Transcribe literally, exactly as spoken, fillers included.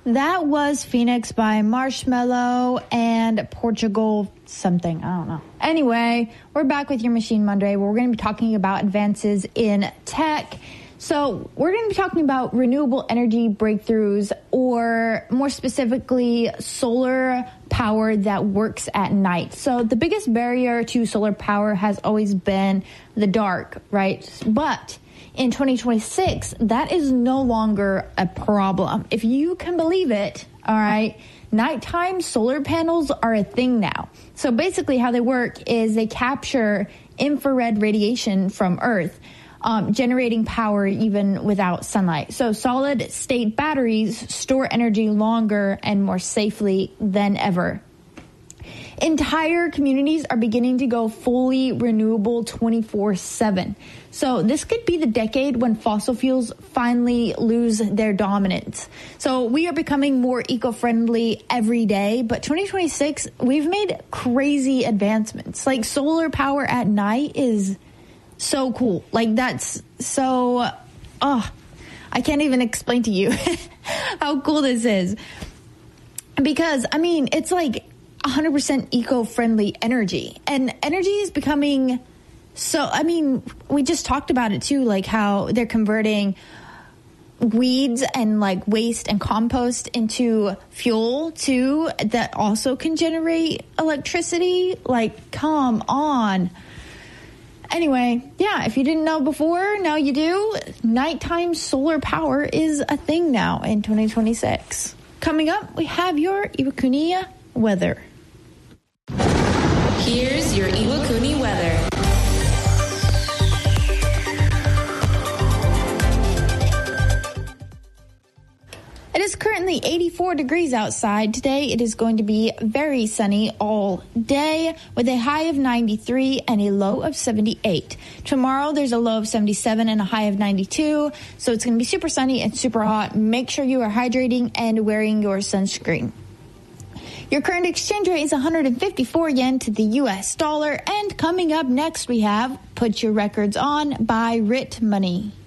That was Phoenix by Marshmello and Portugal something. I don't know. Anyway, we're back with your Machine Monday, where we're going to be talking about advances in tech. So we're going to be talking about renewable energy breakthroughs, or more specifically, solar power that works at night. So the biggest barrier to solar power has always been the dark, right? But in twenty twenty-six, that is no longer a problem. If you can believe it, all right, nighttime solar panels are a thing now. So basically how they work is they capture infrared radiation from Earth, um, generating power even without sunlight. So solid state batteries store energy longer and more safely than ever. Entire communities are beginning to go fully renewable twenty-four seven. So this could be the decade when fossil fuels finally lose their dominance. So we are becoming more eco-friendly every day, but twenty twenty-six, we've made crazy advancements. Like solar power at night is so cool. Like that's so, oh, I can't even explain to you how cool this is. Because, I mean, it's like one hundred percent eco-friendly energy, and energy is becoming so, I mean, we just talked about it too, like how they're converting weeds and like waste and compost into fuel too, that also can generate electricity. Like, come on. Anyway, yeah, if you didn't know before, now you do. Nighttime solar power is a thing now in twenty twenty-six. Coming up, we have your Iwakuni weather. Here's your Iwakuni weather. It is currently eighty-four degrees outside. Today it is going to be very sunny all day with a high of ninety-three and a low of seventy-eight. Tomorrow there's a low of seventy-seven and a high of ninety-two. So it's going to be super sunny and super hot. Make sure you are hydrating and wearing your sunscreen. Your current exchange rate is one hundred fifty-four yen to the U S dollar. And coming up next we have Put Your Records On by Rit Money.